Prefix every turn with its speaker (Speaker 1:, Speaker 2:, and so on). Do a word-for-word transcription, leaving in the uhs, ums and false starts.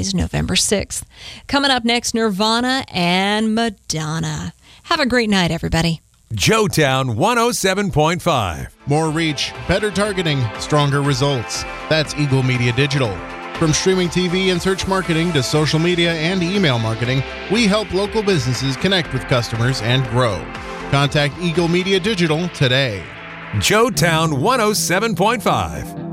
Speaker 1: Fridays, November sixth. Coming up next, Nirvana and Madonna. Have a great night, everybody.
Speaker 2: Joetown one oh seven point five.
Speaker 3: More reach, better targeting, stronger results. That's Eagle Media Digital. From streaming T V and search marketing to social media and email marketing, we help local businesses connect with customers and grow. Contact Eagle Media Digital today.
Speaker 2: Joetown one oh seven point five.